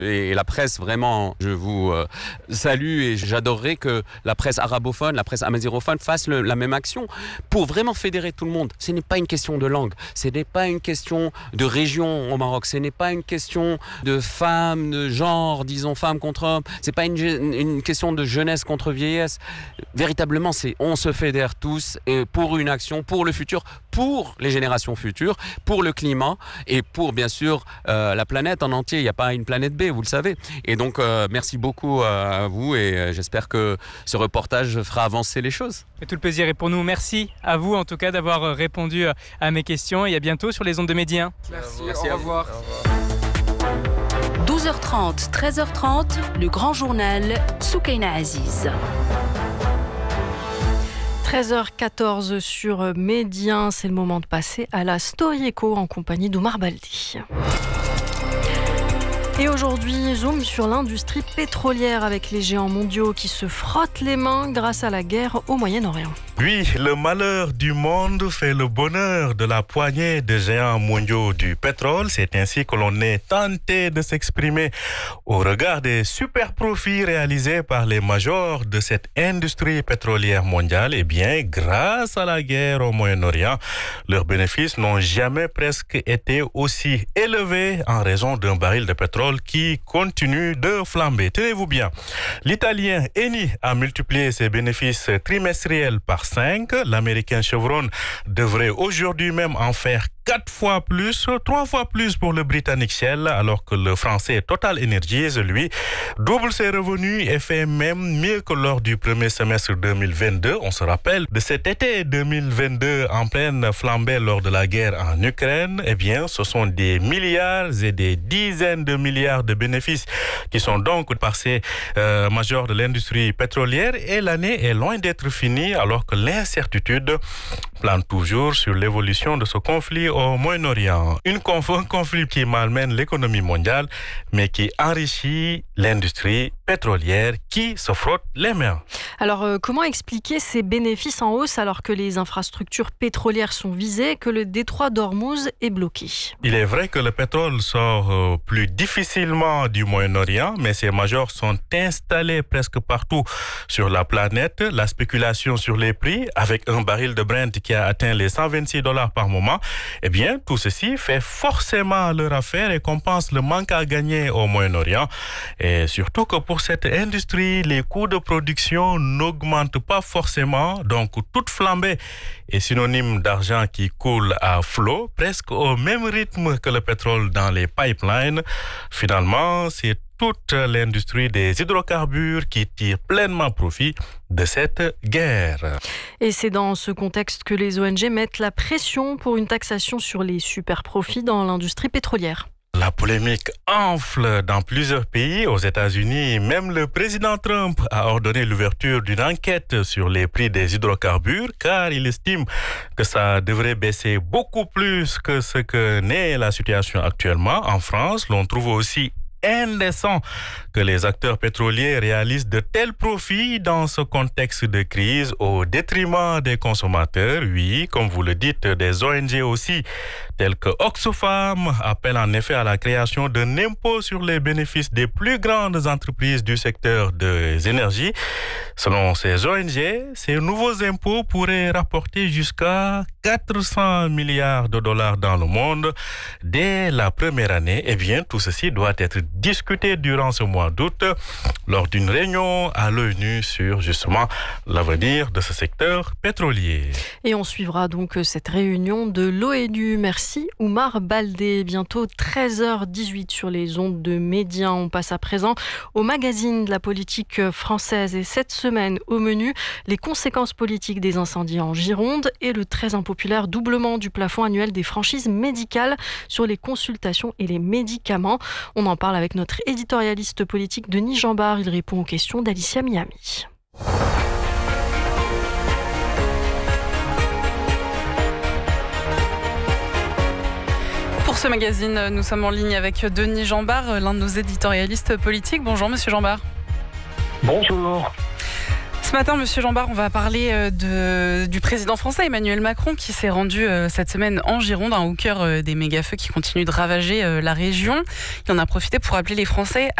Et la presse, vraiment, je vous salue et j'adorerais que la presse arabophone, la presse amazirophone fasse la même action pour vraiment fédérer tout le monde. Ce n'est pas une question de langue, ce n'est pas une question de région au Maroc, ce n'est pas une question de femmes, de genre, disons femmes contre hommes, c'est pas une question de jeunesse contre vieillesse. Véritablement, on se fédère tous et pour une action, pour le futur, pour les générations futures, pour le climat et pour bien sûr la planète en entier. Il n'y a pas une planète B, vous le savez. Et donc merci beaucoup à vous et j'espère que ce reportage fera avancer les choses. Et tout le plaisir est pour nous. Merci à vous en tout cas d'avoir répondu à mes questions et à bientôt sur les ondes de Medi 1. Merci au revoir. 12h30, 13h30, le grand journal Soukaina Aziz. 13h14 sur Medi 1, c'est le moment de passer à la Story Echo en compagnie d'Oumar Baldi. Et aujourd'hui, zoom sur l'industrie pétrolière avec les géants mondiaux qui se frottent les mains grâce à la guerre au Moyen-Orient. Oui, le malheur du monde fait le bonheur de la poignée de géants mondiaux du pétrole. C'est ainsi que l'on est tenté de s'exprimer au regard des super profits réalisés par les majors de cette industrie pétrolière mondiale. Eh bien, grâce à la guerre au Moyen-Orient, leurs bénéfices n'ont jamais presque été aussi élevés en raison d'un baril de pétrole qui continue de flamber. Tenez-vous bien, l'Italien Eni a multiplié ses bénéfices trimestriels par 5. L'Américain Chevron devrait aujourd'hui même en faire 4 fois plus, 3 fois plus pour le Britannique Shell, alors que le Français Total Energies, lui, double ses revenus et fait même mieux que lors du premier semestre 2022. On se rappelle de cet été 2022 en pleine flambée lors de la guerre en Ukraine. Eh bien, ce sont des milliards et des dizaines de milliards de bénéfices qui sont donc par ces majors de l'industrie pétrolière et l'année est loin d'être finie alors que l'incertitude plane toujours sur l'évolution de ce conflit au Moyen-Orient. Un conflit qui malmène l'économie mondiale, mais qui enrichit l'industrie pétrolière qui se frotte les mains. Alors, comment expliquer ces bénéfices en hausse alors que les infrastructures pétrolières sont visées, que le détroit d'Ormuz est bloqué? Il est vrai que le pétrole sort plus difficilement du Moyen-Orient, mais ces majors sont installés presque partout sur la planète. La spéculation sur les prix, avec un baril de Brent qui a atteint les $126 par moment, eh bien, tout ceci fait forcément leur affaire et compense le manque à gagner au Moyen-Orient. Et surtout que pour cette industrie, les coûts de production n'augmentent pas forcément, donc toute flambée est synonyme d'argent qui coule à flot, presque au même rythme que le pétrole dans les pipelines. Finalement, c'est toute l'industrie des hydrocarbures qui tire pleinement profit de cette guerre. Et c'est dans ce contexte que les ONG mettent la pression pour une taxation sur les super profits dans l'industrie pétrolière. La polémique enfle dans plusieurs pays. Aux États-Unis, même le président Trump a ordonné l'ouverture d'une enquête sur les prix des hydrocarbures car il estime que ça devrait baisser beaucoup plus que ce que n'est la situation actuellement. En France, l'on trouve aussi indécent que les acteurs pétroliers réalisent de tels profits dans ce contexte de crise au détriment des consommateurs. Oui, comme vous le dites, des ONG aussi, telles que Oxfam, appellent en effet à la création d'un impôt sur les bénéfices des plus grandes entreprises du secteur des énergies. Selon ces ONG, ces nouveaux impôts pourraient rapporter jusqu'à 400 milliards de dollars dans le monde dès la première année. Eh bien, tout ceci doit être discuté durant ce mois d'août lors d'une réunion à l'ONU sur justement l'avenir de ce secteur pétrolier. Et on suivra donc cette réunion de l'ONU. Merci Oumar Baldé. Bientôt 13h18 sur les ondes de Medi 1. On passe à présent au magazine de la politique française. Et cette semaine, au menu, les conséquences politiques des incendies en Gironde et le très impopulaire doublement du plafond annuel des franchises médicales sur les consultations et les médicaments. On en parle avec notre éditorialiste politique Denis Jambard. Il répond aux questions d'Alicia Miami. Pour ce magazine, nous sommes en ligne avec Denis Jambard, l'un de nos éditorialistes politiques. Bonjour Monsieur Jambard. Bonjour. Ce matin, Monsieur Jean Bart, on va parler du président français Emmanuel Macron qui s'est rendu cette semaine en Gironde, au cœur des méga-feux qui continuent de ravager la région. Il en a profité pour appeler les Français